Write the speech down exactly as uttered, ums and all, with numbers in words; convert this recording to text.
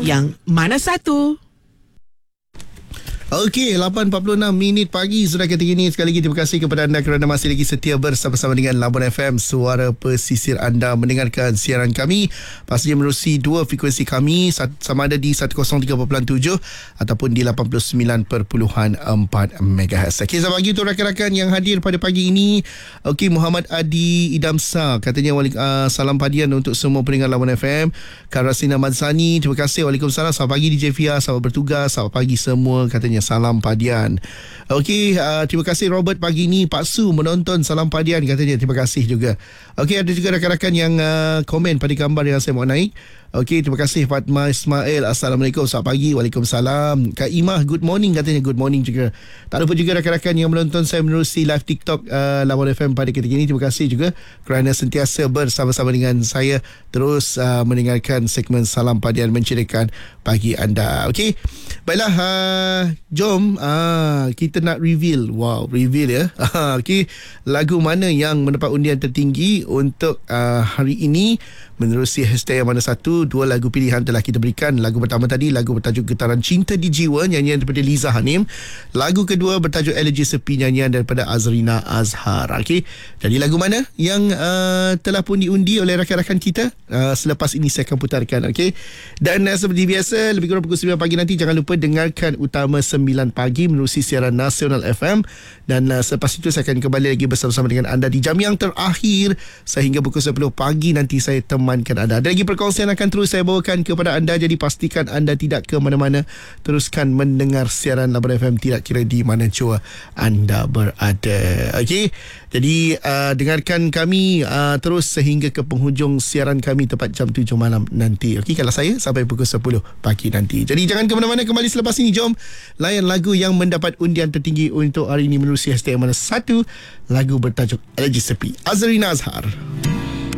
yang mana satu? Okey, lapan empat puluh enam minit pagi sudah ketika ini. Sekali lagi terima kasih kepada anda kerana masih lagi setia bersama-sama dengan Labuan F M, suara pesisir anda mendengarkan siaran kami pastinya menerusi dua frekuensi kami, sama ada di seratus tiga perpuluhan tujuh ataupun di lapan puluh sembilan perpuluhan empat megahertz. Okey, selamat pagi untuk rakan-rakan yang hadir pada pagi ini. Okey, Muhammad Adi Idamsa katanya wali, uh, salam padian untuk semua pendengar Labuan F M. Karasina Mansani, terima kasih. Waalaikumsalam. Selamat pagi D J Fia, selamat bertugas. Selamat pagi semua katanya. Salam padian. Okey, uh, terima kasih Robert pagi ni. Pak Su menonton salam padian katanya. Terima kasih juga. Okey, ada juga rakan-rakan yang uh, komen pada gambar yang saya mau naik. Okey, terima kasih Fatma Ismail. Assalamualaikum, selamat pagi. Waalaikumsalam. Kak Imah, good morning katanya. Good morning juga. Tak lupa juga rakan-rakan yang menonton saya menerusi live TikTok uh, Labuan F M pada ketika ini. Terima kasih juga kerana sentiasa bersama-sama dengan saya terus uh, mendengarkan segmen Salam Padian menceriakan pagi anda. Okey, baiklah, uh, jom uh, kita nak reveal. Wow, reveal ya. Okey, lagu mana yang mendapat undian tertinggi untuk uh, hari ini menerusi hashtag yang mana satu. Dua lagu pilihan telah kita berikan. Lagu pertama tadi lagu bertajuk Getaran Cinta di Jiwa, nyanyian daripada Liza Hanim. Lagu kedua bertajuk Elegi Sepi, nyanyian daripada Azrina Azhar. Okey, jadi lagu mana yang uh, telah pun diundi oleh rakan-rakan kita? Uh, selepas ini saya akan putarkan. Okey, dan uh, seperti biasa lebih kurang pukul sembilan pagi nanti jangan lupa dengarkan Utama sembilan pagi menerusi siaran nasional F M. Dan uh, selepas itu saya akan kembali lagi bersama-sama dengan anda di jam yang terakhir sehingga pukul sepuluh pagi nanti saya temankan anda. Ada lagi perkongsian akan terus saya bawakan kepada anda, jadi pastikan anda tidak ke mana-mana. Teruskan mendengar siaran Labuan F M tidak kira di mana jua anda berada. Okey, jadi uh, dengarkan kami uh, terus sehingga ke penghujung siaran kami tepat jam tujuh malam nanti. Okey, kalau saya sampai pukul sepuluh pagi nanti. Jadi jangan ke mana-mana, kembali selepas ini jom layan lagu yang mendapat undian tertinggi untuk hari ini menerusi hashtag yang mana satu. Lagu bertajuk Elegi Sepi, Azrina Azhar.